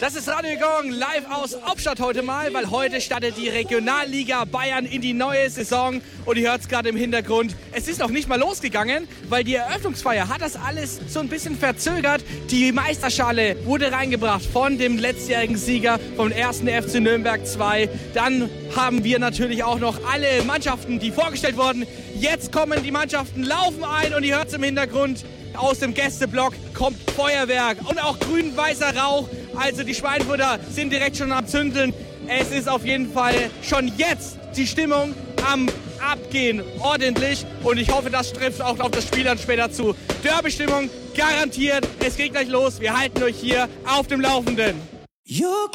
Das ist Radio Gong live aus Opstadt heute mal, weil heute startet die Regionalliga Bayern in die neue Saison und ihr hört es gerade im Hintergrund. Es ist noch nicht mal losgegangen, weil die Eröffnungsfeier hat das alles so ein bisschen verzögert. Die Meisterschale wurde reingebracht von dem letztjährigen Sieger vom 1. FC Nürnberg 2. Dann haben wir natürlich auch noch alle Mannschaften, die vorgestellt wurden. Jetzt kommen die Mannschaften, laufen ein und ihr hört es im Hintergrund. Aus dem Gästeblock kommt Feuerwerk und auch grün-weißer Rauch. Also die Schweinfurter sind direkt schon am Zündeln. Es ist auf jeden Fall schon jetzt die Stimmung am Abgehen ordentlich. Und ich hoffe, das trifft auch auf das Spiel dann später zu. Derby-Stimmung garantiert. Es geht gleich los. Wir halten euch hier auf dem Laufenden.